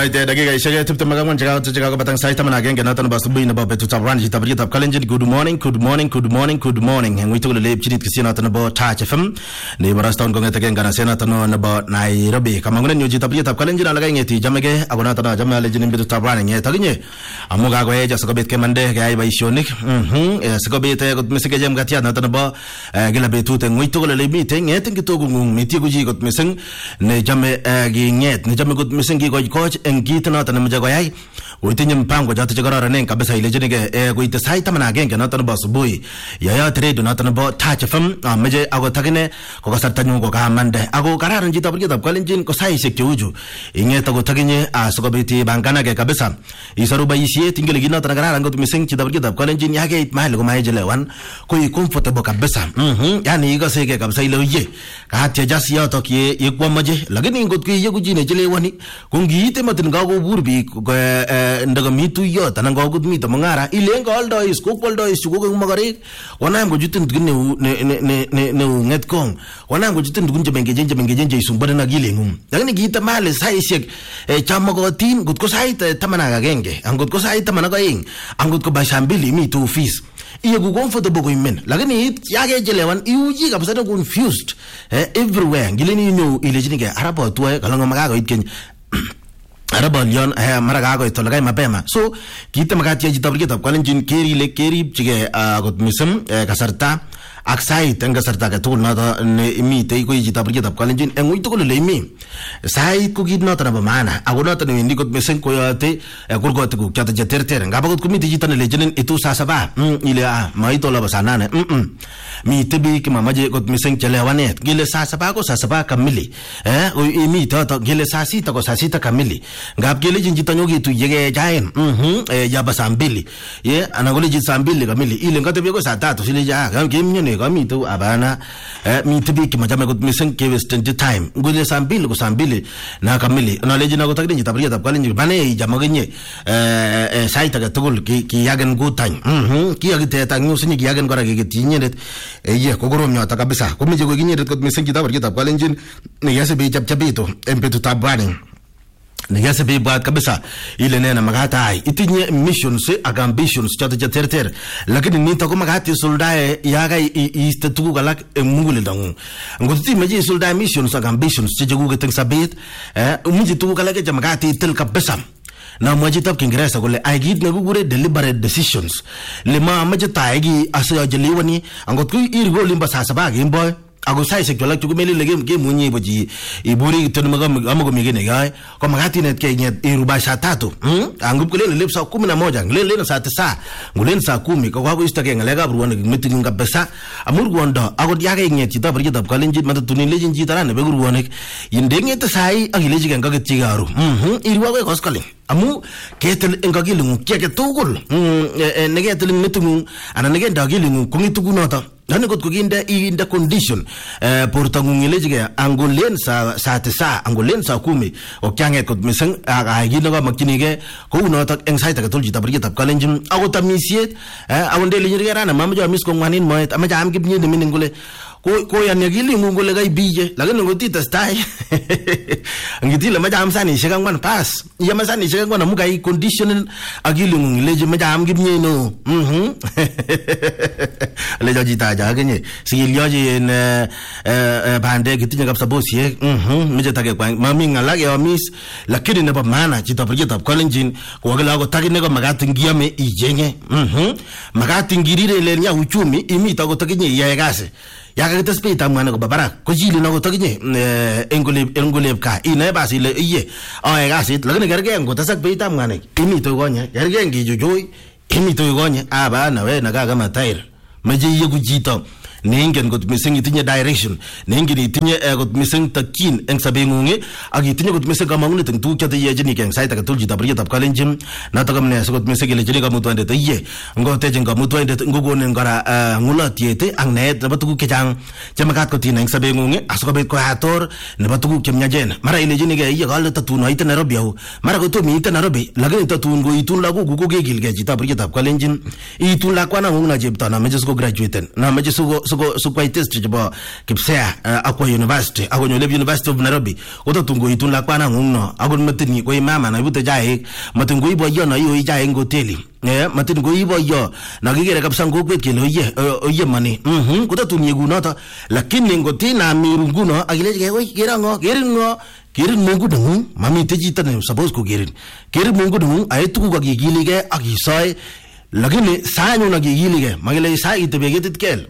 Alright, dakika ishirini tiptem magamon cheka batang sai taman agenge natan basubui na babe tutabran jitabri tab kalenjin. Good morning. Ngwitu le chidit kisina tan bo Touch FM ni maraston gonga tegen kana sena tan na bo Nairobi kamangunen nyu jitabri tab kalenjin alaga ngeti jamege agona tan jamale jinin bitu tabran nge taginye amuga go eja sakobet ke mande ga ai baishonik sakobet got mesege jam gatia natan bo gila betu te ngwitu le meeting ngeten kitogung miti guji got meseng ne jame gi nget ne jame got meseng gi coach en gitna tan mja goyai uitinye mpango jatu chagara nen kabisa ile jenege goite sai tamana agenge natan bo subui ya trade natan bo Touch FM meje ago tagine ko kasarta nyugo ka mande ago kararan jita burge tab kalenjin ko sai sekte uju ingeta go tagine asogobeti bangana ke kabisa isaru bayisiye tingile gina tan kararan got miseng jita burge tab kalenjin yake mahal go mai jelewan ko comfortable kabisa yani iga sege kabisa ile uye ka hatia jasi ya to ki yekwa maje lagini got ki yegu jine jelewani kungite matin ga go burbi ndaga mitu yo tan ga go mitu mangara ile ga aldo is ko aldo is go magari wana ngo jutin ne nget kong wana ngo jutin dugun bengeje isumbana na gilengum lakini gita male sai shek chama go tin gut ko sai tamana ga genge angut ko sai tamana ga ing angut ko bashambili mi to fees iye go comfortable go men lakini yage jelewan iuji ka basada confused everywhere gileni no ile jinike arabo tuwe kalanga magaga itken araba lion maraga go to lagai mapema so kita magati ya jitabri tab kalenjin keri le keri chige got misem kasarta aksai tanga sarta ka tul na mi te ko jitabri tab kalenjin engui to ko le mi sai ko gid na tara mana agona tan indi got misem ko te gurgo te ku kata jeter ngaba got mi te jitan le jenen itu sasaba ile mai to la basana ne mi te bi ki mamaje got misem chelewanet gile sasaba kamili mi to gile sasita ko sasita kamili ngap gele jinjita nyogi tu yege jaen ya basambili ye anagole jisambili kamili ile ngate bego saa 3 sile ja ngam gemnyone kami tu abana mi tibi ki majame got misen ke western time ngule sambili ko sambili na kamili na leji na go takni jitabri tab kalenji bane jamagenye saita ga tugul ki yagen gutan ki yagite ta nyusini ki yagen gora ge tinyeret ye kogorom nyata kabisa ko mi jego ginyeret got misen jitabri tab kalenji ne yase be chapchapito empetu tabani nigase be bad kabisa ile nena magata ai itinye missions aga ambitions chata terter lakini nita ko magati soldae yaga istetu galak mungule dangu ngoti meje soldae missions aga ambitions chejegu geteng sabit umji tu galak jamagati tel kabisa na maji tab kingereza gole I give na gugure deliberate decisions le ma maji taigi asya jeliwani angot ku irgo limba sasaba gimboy ago sai se tola tuku meli lege ke munyi boji iburi tenu amago migene gai ko magati net ke nyet iruba saa 3 angup kule le saa 11 le saa 9 ngulen saa 10 ko ko istake ngalega burwana mitin ngabesa amurgondo ago yage nyet ta barje tab kalenji mata tunin lejin ji tarane be gurwonek yinde ngeta sai agileji ga ngati garu irwa ko koskale amu ketel engagilungu keke tugul negetel mitungu ana negenda gilungu kungitugu nota nani got kuginde in the condition portangu ngeleje angolen sa 10 o kyange ko miseng aga gino ga maktinige ko nota engsaita ka tulji tabri tab kalenjim ago tamisiet awonde linjire rana mamajo mis ko nganin moet amaja am gibni de miningule ko ya negili ngule gai bije lakini ngoti tastai ngitile maja amsani shekangwan pass ya masani shekangwan muga i condition agili ngile maja am gibni no le jita ja genye sigilioji en bande gitinga kapsa bosie meje tage kwa mami ngala ya miss lakini ne ba mana jita project of kalenjin ko gala go tagine go magati ngiame ijenge magati ngirire le nya uchumi imita go taginye ya gase yaga tespita mwana ko babara ko jili na go taginye engole ka ina basi le iye ay gase lagane garge ngo tasak beita mwana imito gonya garge ngi jujoi imito gonya aba na we na ga matair maje yegu jito ningen got missing itinye direction ningen itinye got missing takin eng sabengunge ag itinye got missing kamangun teng tu kyate ye jeni keng saita ka tulji tabri tab kalenjim na ta kamne got missing le jeni ka mutwande te ye ngo te jeng ka mutwande ngo ne ngara ngulat yete ang ne batuku kejang jamakat ko tin eng sabengunge asko bet ko hator ne batuku kemnya jen mara ile jeni ge ye gal ta tu no ite Nairobi au mara ko to mi ite Nairobi lagin ta tu ngo itun lagu gugu ge gil ge tab kalenjim itun la kwana nguna jebta na meje ko graduate na meje sukwai test chebo Kipsea akwa university akonyo le University of Nairobi ototungo itun lakwana ngungno akon matini ko mama na ibute jaik matungo ibo yo na iyo jaik ngoteli matungo ibo yo na kigere kabisa ngokwet kele oye mani kototunye kunoto lakini ngotina mirunguno akileje oi kerango kerin Mungu dungu mami tejita ne suppose ko kerin Mungu dungu ayetu ko gigilige akisoy lakini sanyo na gigilige magile sai tebegetit kel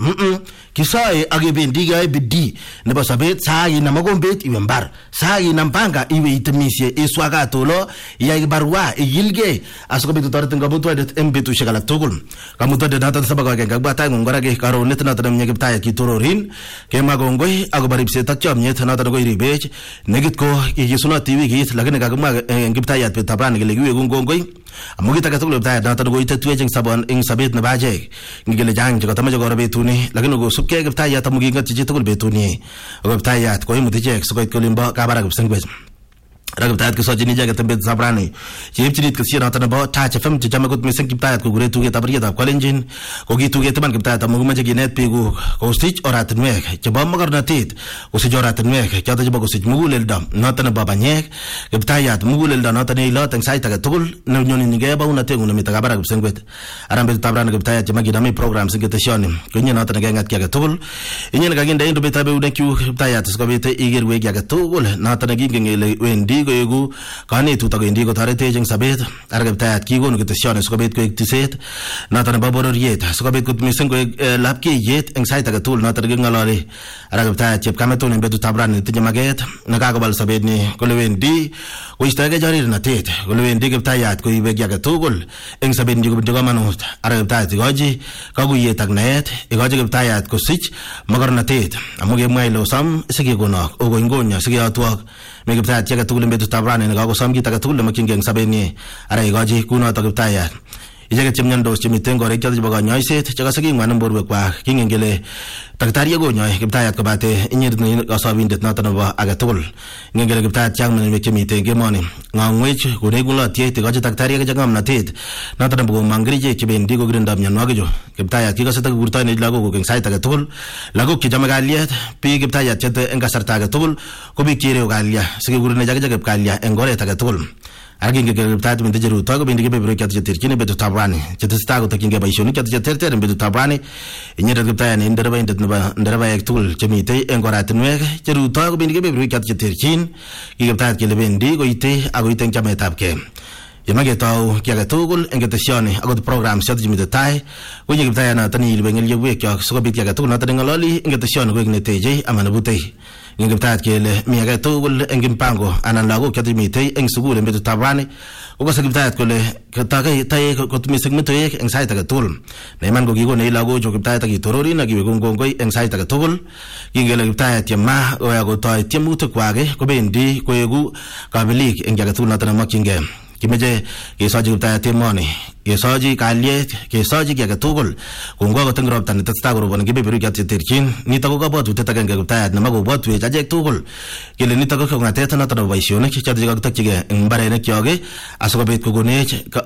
kisoy agebendiga bidi ne basabet sai na magombet iwe mbar sai na mpanga iwe itemisie iswaga tolo ya barwa igilge asokobitu torten gabutwadet embetu shagala tugul kamutade datan sabaga ke gagbata ngora ke karo netna tan nyege ptaya ki tororin ke magongoi agobaripse takchomnyet na tan go iribech negit ko yisuna tv git lakini kagma ngiptaya petabran gele giwe gongoi amugita ka tugul ptaya na tan go itetwejeng sabon ing sabet na baje ngile jang jogo tamajo go betuni lakini go subke giptaya tamugi ngati tugul betuni go ptaya ko imutije so ko kolimba kabara gipsengwes ragabtat ke sojini jaga tembe sabrani chipchit ke sira tan ba ta chfam chama gut misen kiptat ko gure tuge tabriya ta kolenjin ko gitu ge taban kiptat mu ma jegi net pigu ko stitch orat nwek chaba magar natit ko se jorat nwek chata jaba ko stitch mugulel dam natan baba nyek kiptayat mugulel dam natan ilo tang sai ta tugul na nyoni nige ba una tengu na mita kabara gusengwet arambe tabran kiptayat chama gidami program singetashoni ko nyina natan ge ngat ke tugul inyen ga ginda indo betabe udenku kiptayat sko bete iger we ga tugul natan ge ngele wendi ko egu kani tu tago indi ko tarete jeng sabet argabtat ki gon ketesyon skobet ko ektiset natan babor yet skobet ko misen ko lapki yet eng sai taga tul natan ge ngalari argabtat chep kameton betu tabran tinje maget naga ko bal sabet ni ko lewendi ko istage jarir natet ko lewendi gebtayat ko ibe ga tugul eng sabet ni ko joga manut argabtat goji ka gu yet agnet goji gebtayat ko sich magar natet amuge mailo sam sigi gono o go ngonya sigi atwak megiptayat jaga tugul betu tabran ni go sam kita tugul makin geng sabeni ara goji kuno to giptayat ijage chimnyan dos chimiten gore kyati baga nyoiset jaga sagi ngwan borwe kwa kingengele taktari go nyoy giptayat ko bate inyir ni asabindet natan ba aga tugul ngengele giptayat chang men chimiten gemoni ngangwech ko regular tie te goji taktari ga jagam natet natan bo mangrije chibendi go grindam nyanwa jo giptayat ki ga sata gurta ni lago go geng sai taga tugul lago ki jamagaliet pi giptayat chete enga sarta ga tugul ko bi kire galia sigi gurne jaga jaga galia engore taga tugul arginge giptayat min dejeru tago bindi gebe bro kyati tirkine betu tabrani chete stago takinge baishoni kyati terter betu tabrani inyere giptayat ni nderba indet nderba ek tugul chemite engora tinwek jeru tago bindi gebe bro kyati tirkin giptayat kile bendi go ite ago ite chametapke yamage tau kya tugul engeteshoni ago program shati jimite tai wenye giptayat na tani ilbengel yewe kya so bit kya tugul na tani ngaloli engeteshoni go igneteje amana butei ngiptayat kele miaga tugul engimpango anan lago kyati mitei eng sugul embetu tabrani ugo sagiptayat kole katake tay ko tumisegmento ek eng sai taga tugul neman go gigo nei lago jo giptayat gi torori na giwe gongoi eng sai taga tugul gingele giptayat yamma o yago tay timuto kwage ko bendi ko yegu kabilik eng jaga tugul na tan makinge kimeje ke saji giptayat temoni ke saji kalyet ke saji kya tugul kungwa ko tengrop tan tatsta go bon gibe beru kyat terkin ni tago ga botu tetaga giptayat na mago botu jaje tugul kele ni tago ko ngate tan tan baishone ki chad jaga takige mbare ne kyoge asogo bet ko gone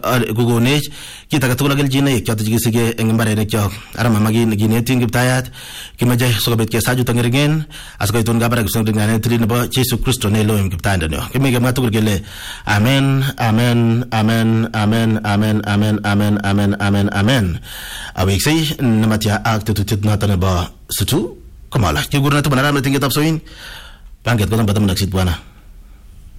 ki taga tugul gel jine kyat jige sige mbare ne kyog arama magi ni gine ting giptayat kimeje asogo bet ke saju tangergen asogo itun gabara gsong ngane trin ba Jesu Kristo ne loim giptayat no kimege ma tugul gele amen amen amen amen amen amen amen amen amen amen awek say namatia akte tutit natan ba sutu kamala ki gurna to banana tingit apsoin pangket ko nang batam naksit buana